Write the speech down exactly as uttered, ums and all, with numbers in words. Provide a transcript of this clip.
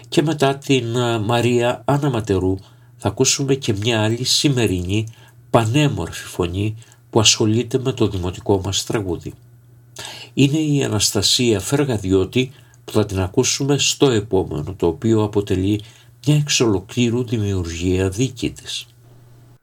Και μετά την Μαρία Άννα Ματερού θα ακούσουμε και μια άλλη σημερινή πανέμορφη φωνή που ασχολείται με το δημοτικό μας τραγούδι. Είναι η Αναστασία Φεργαδιώτη που θα την ακούσουμε στο επόμενο, το οποίο αποτελεί μια εξ ολοκλήρου δημιουργία δική της.